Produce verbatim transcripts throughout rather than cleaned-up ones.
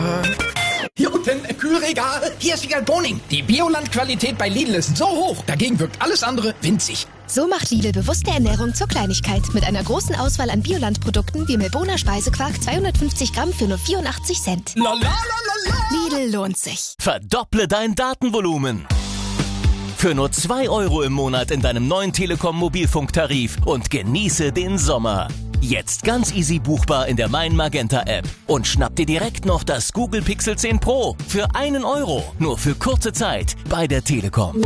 Hier unten, äh, Kühlregal. Hier ist Wiegald Boning. Die Bioland-Qualität bei Lidl ist so hoch. Dagegen wirkt alles andere winzig. So macht Lidl bewusste Ernährung zur Kleinigkeit. Mit einer großen Auswahl an Bioland-Produkten wie Milboner Speisequark zweihundertfünfzig Gramm für nur vierundachtzig Cent. La, la, la, la, la. Lidl lohnt sich. Verdopple dein Datenvolumen. Für nur zwei Euro im Monat in deinem neuen Telekom-Mobilfunktarif und genieße den Sommer. Jetzt ganz easy buchbar in der Mein Magenta App. Und schnapp dir direkt noch das Google Pixel zehn Pro für einen Euro. Nur für kurze Zeit bei der Telekom.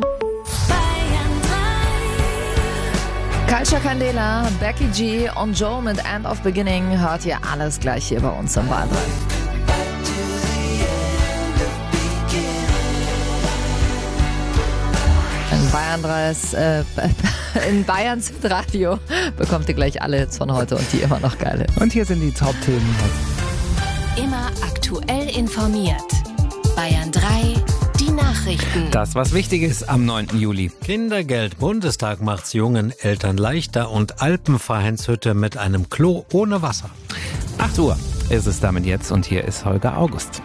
Culture Candela, Becky G und Joe mit End of Beginning hört ihr alles gleich hier bei uns im Bayern drei. In Bayern drei, äh, in Bayerns Radio bekommt ihr gleich alle Hits von heute und die immer noch geile. Und hier sind die Top-Themen. Immer aktuell informiert. Bayern drei, die Nachrichten. Das, was wichtig ist am neunten Juli. Kindergeld. Bundestag macht's jungen Eltern leichter und Alpenvereinshütte mit einem Klo ohne Wasser. acht Uhr ist es damit jetzt und hier ist Holger August.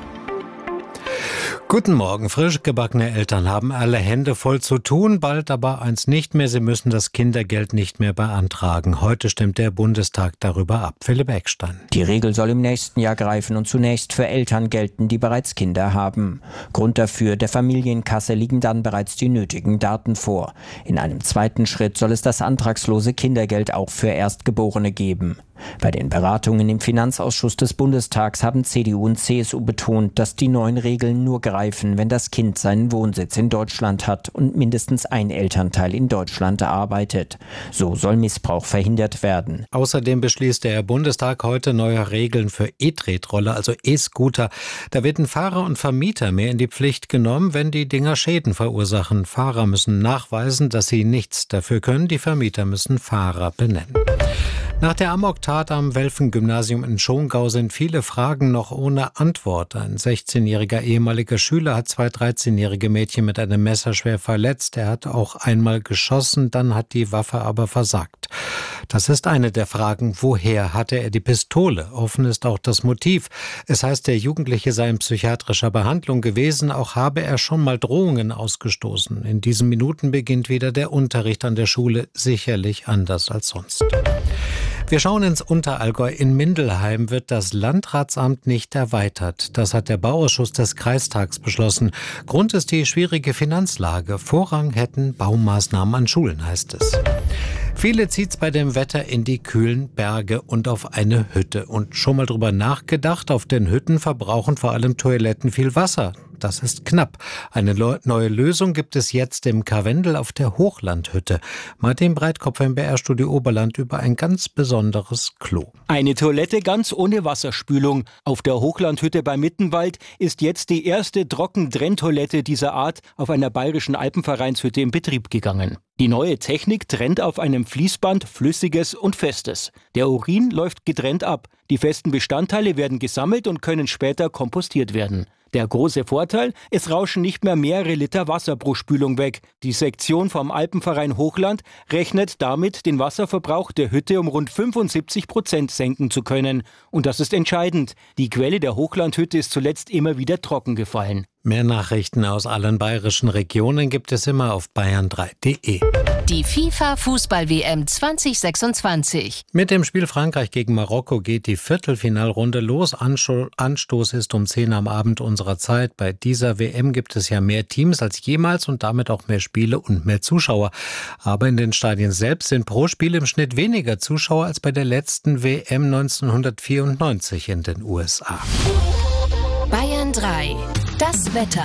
Guten Morgen. Frisch gebackene Eltern haben alle Hände voll zu tun, bald aber eins nicht mehr. Sie müssen das Kindergeld nicht mehr beantragen. Heute stimmt der Bundestag darüber ab. Philipp Eckstein. Die Regel soll im nächsten Jahr greifen und zunächst für Eltern gelten, die bereits Kinder haben. Grund dafür, der Familienkasse liegen dann bereits die nötigen Daten vor. In einem zweiten Schritt soll es das antragslose Kindergeld auch für Erstgeborene geben. Bei den Beratungen im Finanzausschuss des Bundestags haben C D U und C S U betont, dass die neuen Regeln nur greifen, wenn das Kind seinen Wohnsitz in Deutschland hat und mindestens ein Elternteil in Deutschland arbeitet. So soll Missbrauch verhindert werden. Außerdem beschließt der Bundestag heute neue Regeln für E-Tretroller, also E-Scooter. Da werden Fahrer und Vermieter mehr in die Pflicht genommen, wenn die Dinger Schäden verursachen. Fahrer müssen nachweisen, dass sie nichts dafür können. Die Vermieter müssen Fahrer benennen. Nach der Amoktat am Welfen-Gymnasium in Schongau sind viele Fragen noch ohne Antwort. Ein sechzehnjähriger ehemaliger Schüler hat zwei dreizehnjährige Mädchen mit einem Messer schwer verletzt. Er hat auch einmal geschossen, dann hat die Waffe aber versagt. Das ist eine der Fragen. Woher hatte er die Pistole? Offen ist auch das Motiv. Es heißt, der Jugendliche sei in psychiatrischer Behandlung gewesen. Auch habe er schon mal Drohungen ausgestoßen. In diesen Minuten beginnt wieder der Unterricht an der Schule, sicherlich anders als sonst. Wir schauen ins Unterallgäu. In Mindelheim wird das Landratsamt nicht erweitert. Das hat der Bauausschuss des Kreistags beschlossen. Grund ist die schwierige Finanzlage. Vorrang hätten Baumaßnahmen an Schulen, heißt es. Viele zieht's bei dem Wetter in die kühlen Berge und auf eine Hütte. Und schon mal drüber nachgedacht, auf den Hütten verbrauchen vor allem Toiletten viel Wasser. Das ist knapp. Eine neue Lösung gibt es jetzt im Karwendel auf der Hochlandhütte. Martin Breitkopf im B R-Studio Oberland über ein ganz besonderes Klo. Eine Toilette ganz ohne Wasserspülung. Auf der Hochlandhütte bei Mittenwald ist jetzt die erste Trockentrenntoilette dieser Art auf einer bayerischen Alpenvereinshütte in Betrieb gegangen. Die neue Technik trennt auf einem Fließband Flüssiges und Festes. Der Urin läuft getrennt ab. Die festen Bestandteile werden gesammelt und können später kompostiert werden. Der große Vorteil, es rauschen nicht mehr mehrere Liter Wasser pro Spülung weg. Die Sektion vom Alpenverein Hochland rechnet damit, den Wasserverbrauch der Hütte um rund fünfundsiebzig Prozent senken zu können. Und das ist entscheidend. Die Quelle der Hochlandhütte ist zuletzt immer wieder trocken gefallen. Mehr Nachrichten aus allen bayerischen Regionen gibt es immer auf bayern drei punkt de. Die FIFA-Fußball-W M zwanzig sechsundzwanzig. Mit dem Spiel Frankreich gegen Marokko geht die Viertelfinalrunde los. Anstoß ist um zehn am Abend unserer Zeit. Bei dieser W M gibt es ja mehr Teams als jemals und damit auch mehr Spiele und mehr Zuschauer. Aber in den Stadien selbst sind pro Spiel im Schnitt weniger Zuschauer als bei der letzten W M neunzehnhundertvierundneunzig in den U S A. Bayern drei. Das Wetter.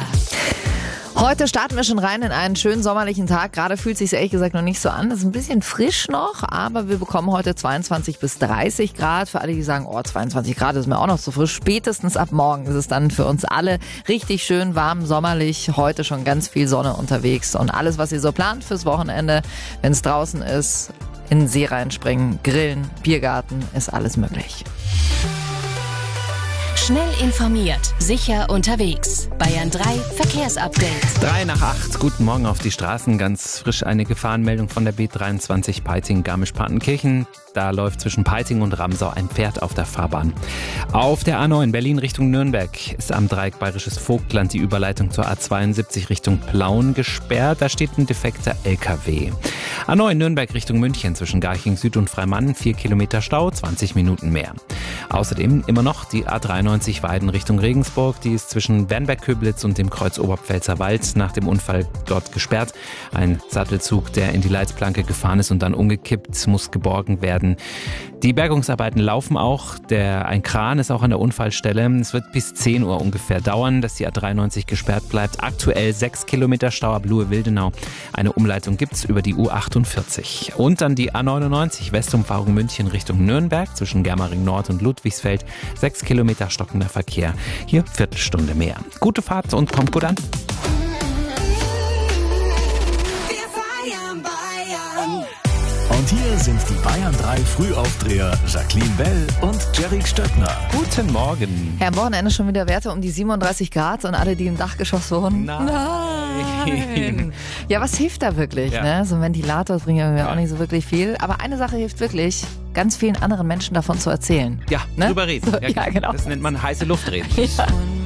Heute starten wir schon rein in einen schönen sommerlichen Tag. Gerade fühlt es sich ehrlich gesagt noch nicht so an. Es ist ein bisschen frisch noch, aber wir bekommen heute zweiundzwanzig bis dreißig Grad. Für alle, die sagen, oh, zweiundzwanzig Grad ist mir auch noch zu frisch. Spätestens ab morgen ist es dann für uns alle richtig schön warm, sommerlich. Heute schon ganz viel Sonne unterwegs. Und alles, was ihr so plant fürs Wochenende, wenn es draußen ist, in den See reinspringen, grillen, Biergarten, ist alles möglich. Schnell informiert, sicher unterwegs. Bayern drei Verkehrsupdate. Drei nach acht. Guten Morgen auf die Straßen. Ganz frisch eine Gefahrenmeldung von der B dreiundzwanzig Peiting-Garmisch-Partenkirchen. Da läuft zwischen Peiting und Ramsau ein Pferd auf der Fahrbahn. Auf der A neun Berlin Richtung Nürnberg ist am Dreieck Bayerisches Vogtland die Überleitung zur A zweiundsiebzig Richtung Plauen gesperrt. Da steht ein defekter L K W. A neun Nürnberg Richtung München zwischen Garching Süd und Freimann. vier Kilometer Stau, zwanzig Minuten mehr. Außerdem immer noch die A dreiundneunzig Weiden Richtung Regensburg. Die ist zwischen Bernberg-Köblitz und dem Kreuz Oberpfälzer Wald nach dem Unfall dort gesperrt. Ein Sattelzug, der in die Leitplanke gefahren ist und dann umgekippt, muss geborgen werden. Die Bergungsarbeiten laufen auch. Der, ein Kran ist auch an der Unfallstelle. Es wird bis zehn Uhr ungefähr dauern, dass die A dreiundneunzig gesperrt bleibt. Aktuell sechs Kilometer Stau ab Luhe-Wildenau. Eine Umleitung gibt's über die U achtundvierzig. Und dann die A neunundneunzig Westumfahrung München Richtung Nürnberg zwischen Germering Nord und Ludwigsfeld. sechs Kilometer stockender Verkehr. Hier Viertelstunde mehr. Gute Fahrt und kommt gut an. Und hier sind die Bayern drei Frühaufdreher Jacqueline Bell und Jerry Stöckner. Guten Morgen. Ja, am Wochenende schon wieder Werte um die siebenunddreißig Grad und alle, die im Dachgeschoss wohnen. Nein. Nein. Ja, was hilft da wirklich? Ja. Ne? So ein Ventilator bringt ja, Ja. auch nicht so wirklich viel. Aber eine Sache hilft wirklich, ganz vielen anderen Menschen davon zu erzählen. Ja, Ne? drüber reden. So, ja, genau. Das nennt man heiße Luft reden. Ja.